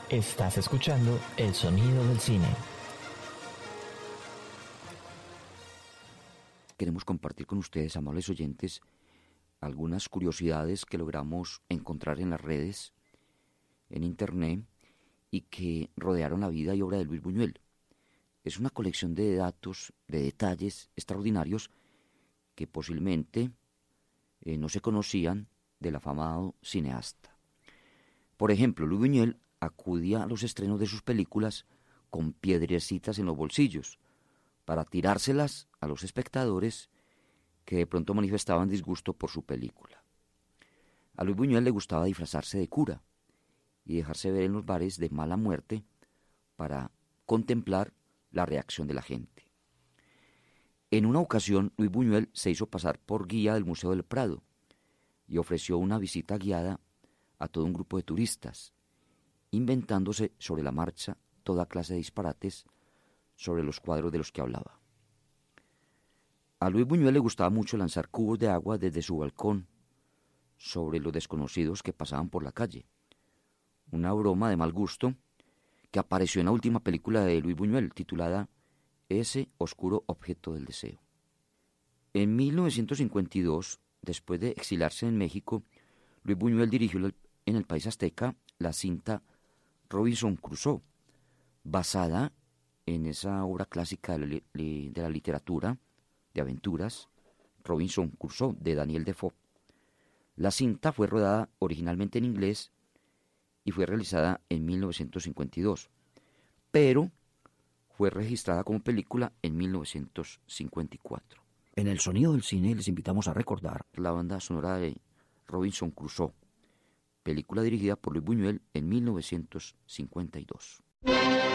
Estás escuchando El Sonido del Cine. Queremos compartir con ustedes, amables oyentes, algunas curiosidades que logramos encontrar en las redes, en internet, y que rodearon la vida y obra de Luis Buñuel. Es una colección de datos, de detalles extraordinarios que posiblemente no se conocían del afamado cineasta. Por ejemplo, Luis Buñuel acudía a los estrenos de sus películas con piedrecitas en los bolsillos para tirárselas a los espectadores que de pronto manifestaban disgusto por su película. A Luis Buñuel le gustaba disfrazarse de cura y dejarse ver en los bares de mala muerte para contemplar la reacción de la gente. En una ocasión, Luis Buñuel se hizo pasar por guía del Museo del Prado y ofreció una visita guiada a todo un grupo de turistas, inventándose sobre la marcha toda clase de disparates sobre los cuadros de los que hablaba. A Luis Buñuel le gustaba mucho lanzar cubos de agua desde su balcón sobre los desconocidos que pasaban por la calle, una broma de mal gusto que apareció en la última película de Luis Buñuel, titulada Ese oscuro objeto del deseo. En 1952, después de exiliarse en México, Luis Buñuel dirigió en el país azteca la cinta Robinson Crusoe, basada en esa obra clásica de la literatura de aventuras, Robinson Crusoe, de Daniel Defoe. La cinta fue rodada originalmente en inglés y fue realizada en 1952, pero fue registrada como película en 1954. En El Sonido del Cine les invitamos a recordar la banda sonora de Robinson Crusoe, película dirigida por Luis Buñuel en 1952.